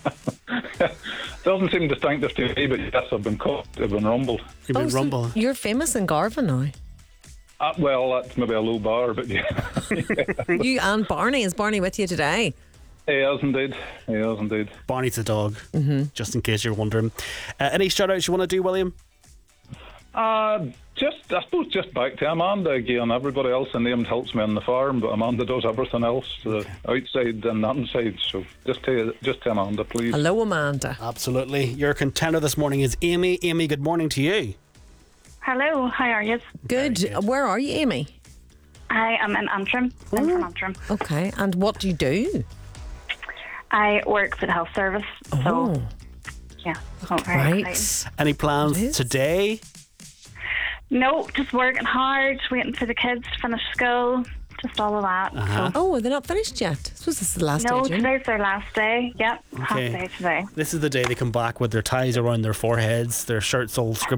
Doesn't seem distinctive to me, but yes, I've been caught. I've been rumbled. You've been so rumble. you're famous in Garvan now. Well, that's maybe a low bar, but yeah. You and Barney. Is Barney with you today? He is indeed. He is indeed. Barney's the dog, just in case you're wondering. Any shout outs you want to do, William? I suppose just back to Amanda again. Everybody else named helps me on the farm, but Amanda does everything else, the outside and the inside. So just to Amanda, please. Hello, Amanda. Absolutely. Your contender this morning is Amy. Amy, good morning to you. Hello, how are you? Good. Where are you, Amy? I am in Antrim. I'm from Antrim. Okay. And what do you do? I work for the health service. So, yeah, it's not very exciting. Right. Any It plans is. today? No, just working hard, waiting for the kids to finish school, just all of that. So, Oh, they're not finished yet. I suppose this is the last no, day, June. today's their last day. Yep, half Okay. day today. This is the day they come back with their ties around their foreheads, their shirts all scribbled